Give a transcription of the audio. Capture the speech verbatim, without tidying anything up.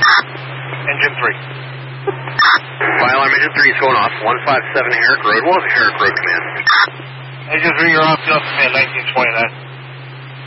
Engine three. Fire alarm engine three is going off. one five seven Herrick Road. What was Herrick Road command? Engine three, you're off to command nineteen twenty-nine.